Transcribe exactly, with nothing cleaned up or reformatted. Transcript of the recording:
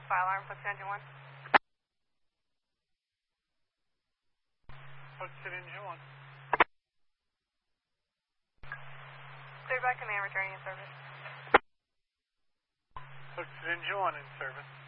Fire alarm, Puxton engine one. Puxton engine one. Cleared by command, returning in service. Puxton engine one in service.